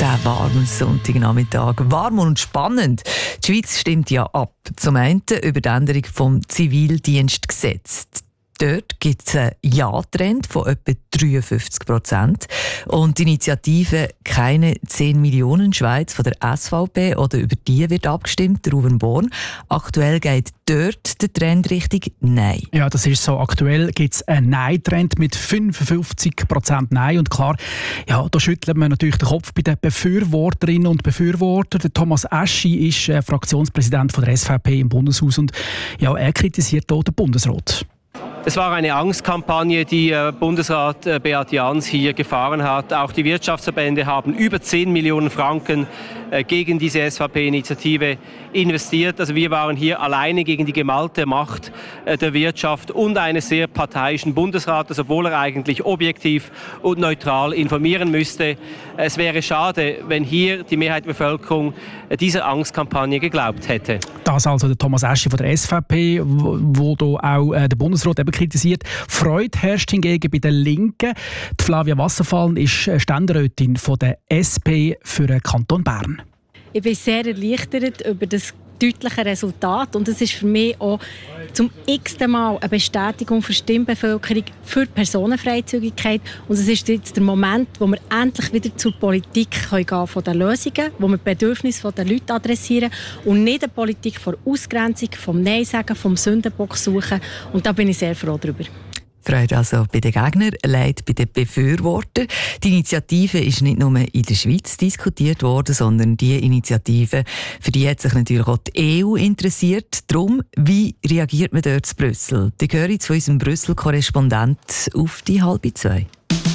Der warme Sonntagnachmittag. Warm und spannend. Die Schweiz stimmt ja ab. Zum einen über die Änderung des Zivildienstgesetzes. Dort gibt es einen Ja-Trend von etwa 53%. Und die Initiative «Keine 10 Millionen Schweiz» von der SVP, oder über die wird abgestimmt, Ruben Born. Aktuell geht dort der Trend Richtung Nein. Ja, das ist so. Aktuell gibt es einen Nein-Trend mit 55% Nein. Und klar, ja, da schüttelt man natürlich den Kopf bei den Befürworterinnen und Befürwortern. Der Thomas Eschi ist Fraktionspräsident von der SVP im Bundeshaus. Und ja, er kritisiert hier den Bundesrat. Es war eine Angstkampagne, die Bundesrat Beat Jans hier gefahren hat. Auch die Wirtschaftsverbände haben über 10 Millionen Franken gegen diese SVP-Initiative investiert. Also wir waren hier alleine gegen die gemalte Macht der Wirtschaft und eines sehr parteiischen Bundesrates, obwohl er eigentlich objektiv und neutral informieren müsste. Es wäre schade, wenn hier die Mehrheit der Bevölkerung dieser Angstkampagne geglaubt hätte. Das also der Thomas Eschi von der SVP, wo da auch der Bundesrat eben kritisiert. Freude herrscht hingegen bei den Linken. Die Flavia Wasserfallen ist Ständerätin von der SP für den Kanton Bern. Ich bin sehr erleichtert über das deutliche Resultat und es ist für mich auch zum x-ten Mal eine Bestätigung für die Stimmbevölkerung für die Personenfreizügigkeit. Und es ist jetzt der Moment, wo wir endlich wieder zur Politik gehen können von den Lösungen, wo wir die Bedürfnisse der Leute adressieren und nicht eine Politik von Ausgrenzung, vom Nein-Sagen, vom Sündenbock suchen. Und da bin ich sehr froh darüber. Freude also bei den Gegnern, Leid bei den Befürwortern. Die Initiative ist nicht nur in der Schweiz diskutiert worden, sondern die Initiative, für die hat sich natürlich auch die EU interessiert. Darum, wie reagiert man dort in Brüssel? Die hören von unserem Brüssel-Korrespondent auf die 1:30.